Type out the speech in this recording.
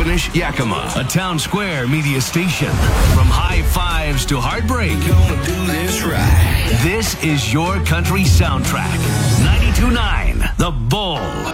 Finish Yakima, a Town Square media station. From high fives to heartbreak, Gonna do this right. this is your country soundtrack. 92.9 The Bull.